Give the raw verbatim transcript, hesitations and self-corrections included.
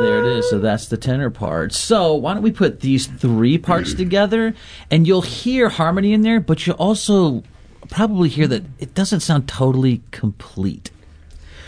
there it is. So that's the tenor part. So why don't we put these three parts together, and you'll hear harmony in there, but you'll also probably hear that it doesn't sound totally complete.